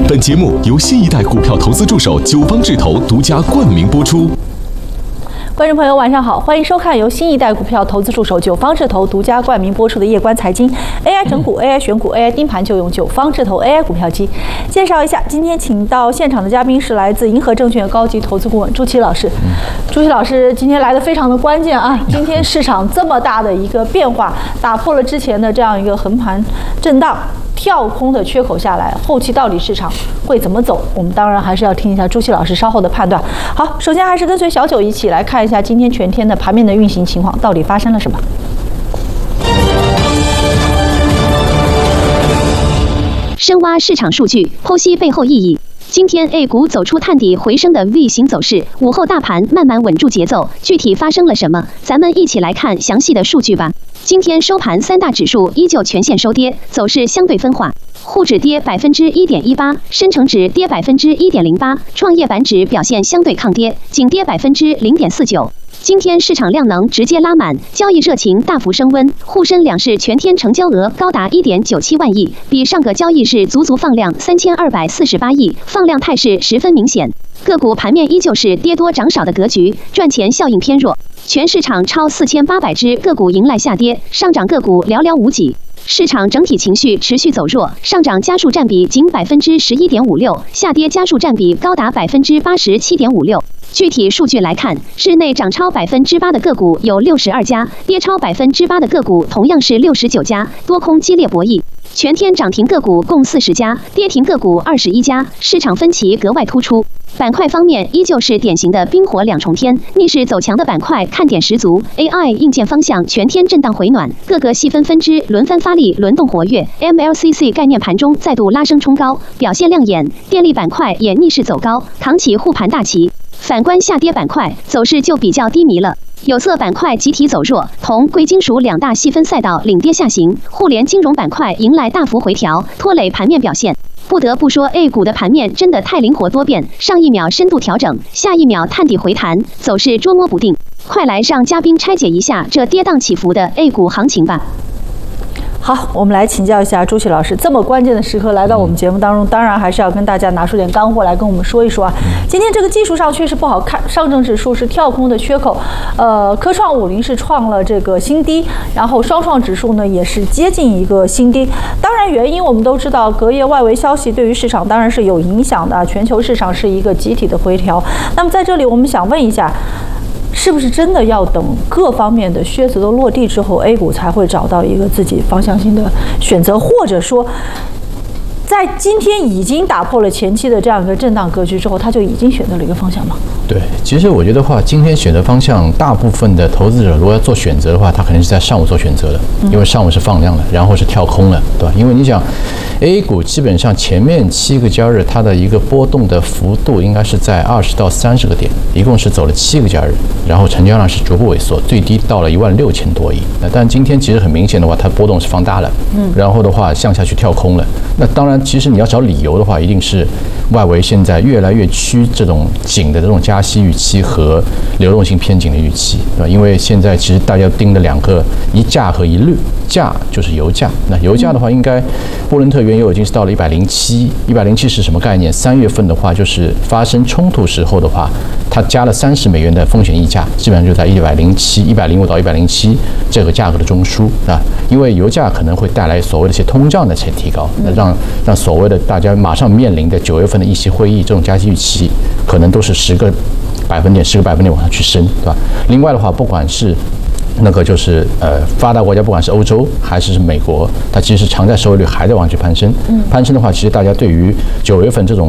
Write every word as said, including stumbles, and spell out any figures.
本节目由新一代股票投资助手九方智投独家冠名播出。 观众朋友，晚上好，欢迎收看由新一代股票投资助手九方智投独家冠名播出的《夜观财经》A I 整股、A I 选股、A I 盯盘就用九方智投 A I 股票机。介绍一下，今天请到现场的嘉宾是来自银河证券高级投资顾问朱琦老师。朱琦老师今天来的非常的关键啊！今天市场这么大的一个变化，打破了之前的这样一个横盘震荡。跳空的缺口下来，后期到底市场会怎么走？我们当然还是要听一下朱琦老师稍后的判断。好，首先还是跟随小九一起来看一下今天全天的盘面的运行情况，到底发生了什么？ 深挖市场数据，剖析背后意义。今天 A 股走出探底回升的 V 型走势，午后大盘慢慢稳住节奏，具体发生了什么？咱们一起来看详细的数据吧。今天收盘，三大指数依旧全线收跌，走势相对分化。沪指跌百分之一点一八，深成指跌百分之一点零八，创业板指表现相对抗跌，仅跌百分之零点四九。今天市场量能直接拉满，交易热情大幅升温，沪深两市全天成交额高达一点九七万亿，比上个交易日足足放量三千二百四十八亿，放量态势十分明显。个股盘面依旧是跌多涨少的格局，赚钱效应偏弱。全市场超四千八百只个股迎来下跌，上涨个股寥寥无几。市场整体情绪持续走弱，上涨家数占比仅百分之十一点五六，下跌家数占比高达百分之八十七点五六。具体数据来看，日内涨超百分之八的个股有六十二家，跌超百分之八的个股同样是六十九家，多空激烈博弈。全天涨停个股共四十家，跌停个股二十一家，市场分歧格外突出。板块方面依旧是典型的冰火两重天，逆势走强的板块看点十足 ，A I 硬件方向全天震荡回暖，各个细分分支轮番发力，轮动活跃 ，M L C C 概念盘中再度拉升冲高，表现亮眼，电力板块也逆势走高，扛起护盘大旗。反观下跌板块，走势就比较低迷了。有色板块集体走弱，铜、贵金属两大细分赛道领跌下行，互联金融板块迎来大幅回调，拖累盘面表现。不得不说 ，A 股的盘面真的太灵活多变，上一秒深度调整，下一秒探底回弹，走势捉摸不定。快来让嘉宾拆解一下这跌宕起伏的 A 股行情吧。 好，我们来请教一下朱琦老师，这么关键的时刻来到我们节目当中，当然还是要跟大家拿出点干货来跟我们说一说啊。今天这个技术上确实不好看，上证指数是跳空的缺口，呃，科创五零是创了这个新低，然后双创指数呢也是接近一个新低。当然原因我们都知道，隔夜外围消息对于市场当然是有影响的，全球市场是一个集体的回调。那么在这里我们想问一下，是不是真的要等各方面的靴子都落地之后 ，A 股才会找到一个自己方向性的选择，或者说，在今天已经打破了前期的这样一个震荡格局之后，他就已经选择了一个方向吗？ 对，其实我觉得话，今天选择方向，大部分的投资者如果要做选择的话，他肯定是在上午做选择的，因为上午是放量了，然后是跳空了，对吧？因为你想 ，A 股基本上前面七个交易日它的一个波动的幅度应该是在二十到三十个点，一共是走了七个交易日，然后成交量是逐步萎缩，最低到了一万六千多亿。那但今天其实很明显的话，它波动是放大了，嗯，然后的话向下去跳空了。那当然，其实你要找理由的话，一定是外围现在越来越趋这种紧的这种加息预期和流动性偏紧的预期，对吧？因为现在其实大家盯的两个，一价和一率，价就是油价。那油价的话，应该布伦特原油已经是到了一百零七，一百零七是什么概念？三月份的话，就是发生冲突时候的话，它加了三十美元的风险溢价，基本上就在一百零七、一百零五到一百零七这个价格的中枢啊。因为油价可能会带来所谓的一些通胀的提高，那让让所谓的大家马上面临的九月份的议息会议这种加息预期，可能都是十个百分点、十个百分点往上去升，对吧？另外的话，不管是那个就是呃发达国家，不管是欧洲还是美国，它其实偿债收益率还在往去攀升。攀升的话，其实大家对于九月份这种